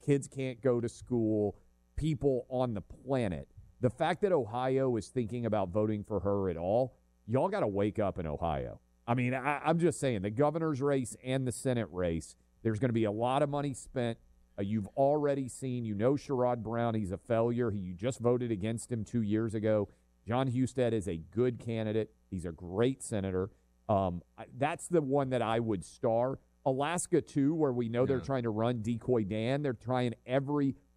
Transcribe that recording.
kids can't go to school, people on the planet. The fact that Ohio is thinking about voting for her at all, y'all got to wake up in Ohio. I mean, I'm just saying, the governor's race and the Senate race, there's going to be a lot of money spent. You've already seen, Sherrod Brown, he's a failure. You just voted against him 2 years ago. John Husted is a good candidate. He's a great senator. That's the one that I would star. Alaska, too, where we know they're trying to run Decoy Dan. They're trying every